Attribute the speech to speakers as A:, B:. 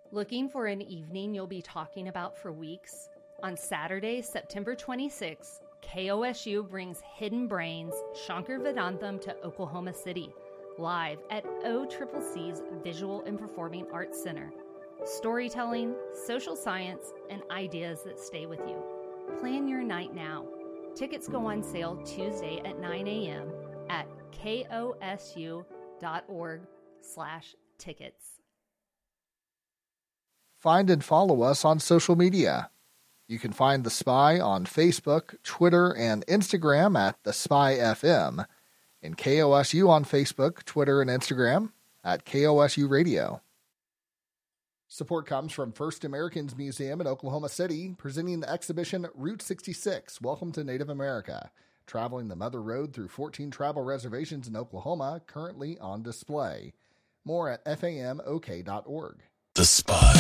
A: Looking for an evening you'll be talking about for weeks? On Saturday, September 26th, KOSU brings Hidden Brains, Shankar Vedantam to Oklahoma City, live at OCCC's Visual and Performing Arts Center. Storytelling, social science, and ideas that stay with you. Plan your night now. Tickets go on sale Tuesday at 9 a.m. at kosu.org/tickets.
B: Find and follow us on social media. You can find The Spy on Facebook, Twitter, and Instagram at The Spy FM, and KOSU on Facebook, Twitter, and Instagram at KOSU Radio. Support comes from First Americans Museum in Oklahoma City, presenting the exhibition Route 66, Welcome to Native America, traveling the Mother Road through 14 travel reservations in Oklahoma, currently on display. More at famok.org.
C: The Spy.